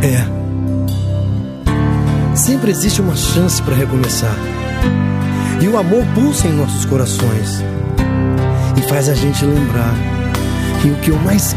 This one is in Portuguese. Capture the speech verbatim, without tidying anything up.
É. Sempre existe uma chance para recomeçar. E o amor pulsa em nossos corações e faz a gente lembrar que o que eu mais